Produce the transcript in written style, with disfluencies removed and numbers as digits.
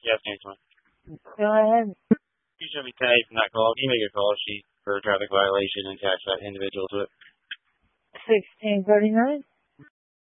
Yes, Antoine. Go ahead. You should be 10-8 from that call. Can you make a call sheet for a traffic violation and attach that individual to it? 1639.